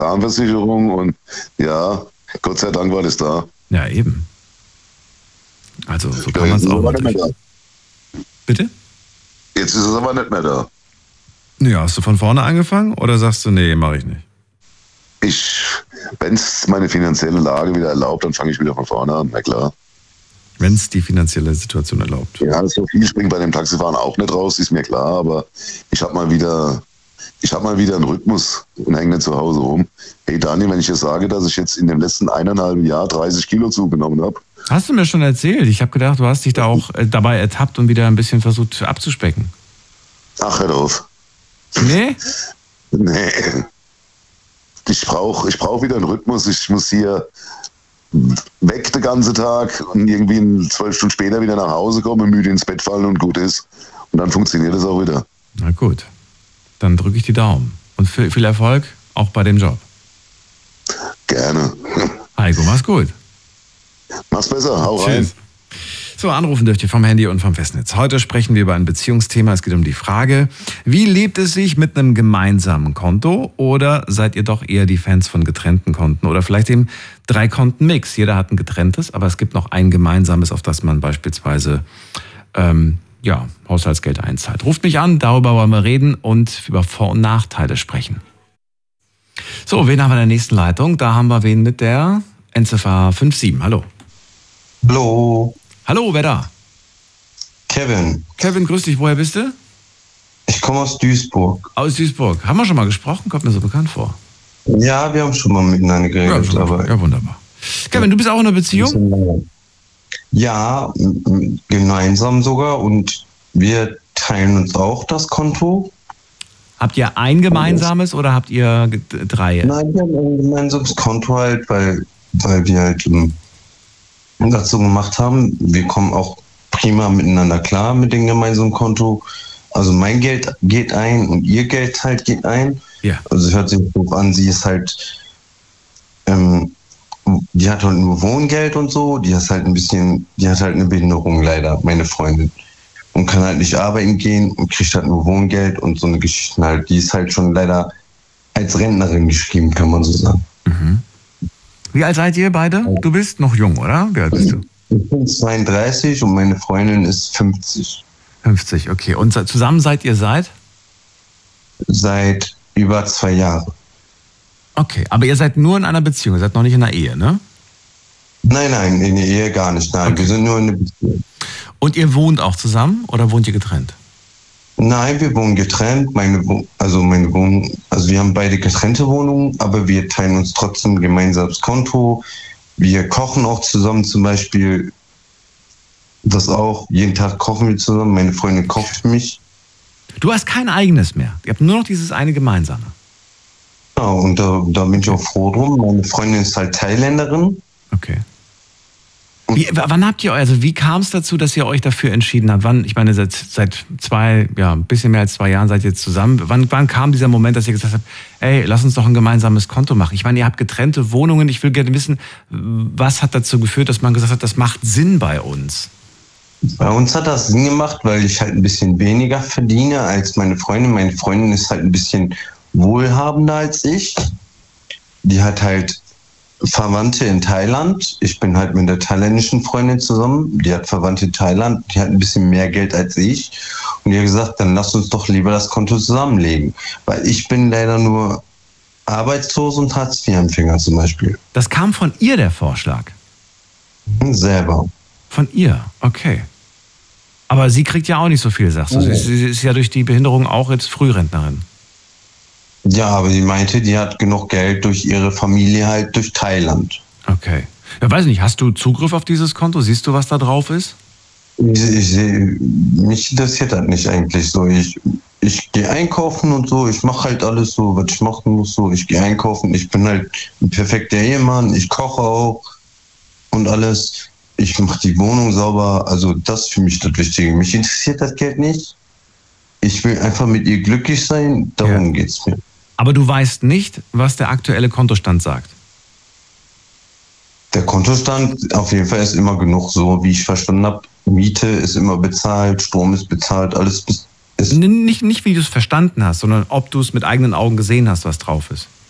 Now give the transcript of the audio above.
Zahnversicherung und ja, Gott sei Dank war das da. Ja, eben. Also so kann man es auch machen. Bitte? Jetzt ist es aber nicht mehr da. Ja, hast du von vorne angefangen oder sagst du, nee, mache ich nicht? Wenn es meine finanzielle Lage wieder erlaubt, dann fange ich wieder von vorne an, na klar. Wenn es die finanzielle Situation erlaubt. Ja, so viel springt bei dem Taxifahren auch nicht raus, ist mir klar, aber ich habe mal wieder einen Rhythmus und hänge nicht zu Hause rum. Hey Daniel, wenn ich dir sage, dass ich jetzt in dem letzten 1,5 Jahr 30 Kilo zugenommen habe. Hast du mir schon erzählt. Ich habe gedacht, du hast dich da auch dabei ertappt und wieder ein bisschen versucht abzuspecken. Ach, hör auf. Nee? Nee. Ich brauch wieder einen Rhythmus. Ich muss hier weg den ganzen Tag und irgendwie 12 Stunden später wieder nach Hause kommen, müde ins Bett fallen und gut ist. Und dann funktioniert es auch wieder. Na gut. Dann drücke ich die Daumen. Und viel Erfolg auch bei dem Job. Gerne. Heiko, mach's gut. Mach's besser, hau rein. Tschüss. So, anrufen dürft ihr vom Handy und vom Festnetz. Heute sprechen wir über ein Beziehungsthema. Es geht um die Frage, wie lebt es sich mit einem gemeinsamen Konto? Oder seid ihr doch eher die Fans von getrennten Konten? Oder vielleicht eben 3-Konten-Mix. Jeder hat ein getrenntes, aber es gibt noch ein gemeinsames, auf das man beispielsweise Haushaltsgeld einzahlt. Ruft mich an, darüber wollen wir reden und über Vor- und Nachteile sprechen. So, wen haben wir in der nächsten Leitung? Da haben wir wen mit der Endziffer 57. Hallo. Hallo. Hallo, wer da? Kevin. Kevin, grüß dich. Woher bist du? Ich komme aus Duisburg. Aus Duisburg. Haben wir schon mal gesprochen? Kommt mir so bekannt vor. Ja, wir haben schon mal miteinander geredet. Ja, wunderbar. Kevin, du bist auch in einer Beziehung? Ja, gemeinsam sogar. Und wir teilen uns auch das Konto. Habt ihr ein gemeinsames oder habt ihr 3? Nein, wir haben ein gemeinsames Konto halt, weil wir halt dazu gemacht haben. Wir kommen auch prima miteinander klar mit dem gemeinsamen Konto. Also mein Geld geht ein und ihr Geld halt geht ein. Ja. Also hört sich so an, sie ist halt, die hat halt nur Wohngeld und so. Die hat halt eine Behinderung leider, meine Freundin. Und kann halt nicht arbeiten gehen und kriegt halt nur Wohngeld und so eine Geschichte halt. Die ist halt schon leider als Rentnerin geschrieben, kann man so sagen. Mhm. Wie alt seid ihr beide? Du bist noch jung, oder? Wie alt bist du? Ich bin 32 und meine Freundin ist 50. 50, okay. Und zusammen seid ihr seit? Seit über 2 Jahren. Okay, aber ihr seid nur in einer Beziehung, ihr seid noch nicht in einer Ehe, ne? Nein, in der Ehe gar nicht. Nein, okay. Wir sind nur in einer Beziehung. Und ihr wohnt auch zusammen oder wohnt ihr getrennt? Nein, wir wohnen getrennt. Wir haben beide getrennte Wohnungen, aber wir teilen uns trotzdem ein gemeinsames Konto. Wir kochen auch zusammen zum Beispiel. Das auch. Jeden Tag kochen wir zusammen. Meine Freundin kocht für mich. Du hast kein eigenes mehr. Ihr habt nur noch dieses eine gemeinsame. Genau, und da bin ich auch froh drum. Meine Freundin ist halt Thailänderin. Okay. Wie kam es dazu, dass ihr euch dafür entschieden habt? Ich meine, seit ein bisschen mehr als 2 Jahren seid ihr jetzt zusammen. Wann kam dieser Moment, dass ihr gesagt habt, ey, lass uns doch ein gemeinsames Konto machen? Ich meine, ihr habt getrennte Wohnungen. Ich will gerne wissen, was hat dazu geführt, dass man gesagt hat, das macht Sinn bei uns? Bei uns hat das Sinn gemacht, weil ich halt ein bisschen weniger verdiene als meine Freundin. Meine Freundin ist halt ein bisschen wohlhabender als ich. Die hat halt Verwandte in Thailand. Ich bin halt mit der thailändischen Freundin zusammen. Die hat Verwandte in Thailand. Die hat ein bisschen mehr Geld als ich. Und die hat gesagt, dann lass uns doch lieber das Konto zusammenlegen. Weil ich bin leider nur arbeitslos und Hartz-IV-Empfänger zum Beispiel. Das kam von ihr, der Vorschlag? Selber. Von ihr, okay. Aber sie kriegt ja auch nicht so viel, sagst du. Oh. Sie ist ja durch die Behinderung auch jetzt Frührentnerin. Ja, aber sie meinte, die hat genug Geld durch ihre Familie halt durch Thailand. Okay. Ja, weiß nicht, hast du Zugriff auf dieses Konto? Siehst du, was da drauf ist? Mich interessiert das nicht eigentlich so. Ich gehe einkaufen und so. Ich mache halt alles so, was ich machen muss. So. Ich gehe einkaufen. Ich bin halt ein perfekter Ehemann. Ich koche auch und alles. Ich mache die Wohnung sauber. Also das ist für mich das Wichtige. Mich interessiert das Geld nicht. Ich will einfach mit ihr glücklich sein. Darum geht's mir. Aber du weißt nicht, was der aktuelle Kontostand sagt? Der Kontostand auf jeden Fall ist immer genug, so wie ich verstanden habe. Miete ist immer bezahlt, Strom ist bezahlt, alles ist... Nicht wie du es verstanden hast, sondern ob du es mit eigenen Augen gesehen hast, was drauf ist.